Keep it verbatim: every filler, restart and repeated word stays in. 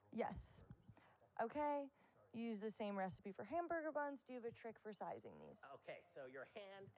Yes. Okay. Use the same recipe for hamburger buns. Do you have a trick for sizing these? Okay, so your hand